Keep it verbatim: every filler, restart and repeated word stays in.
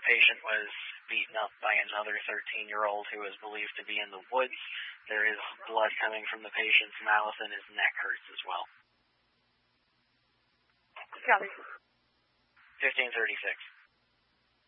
patient was beaten up by another thirteen-year-old who is believed to be in the woods. There is blood coming from the patient's mouth, and his neck hurts as well. Copy. fifteen thirty-six.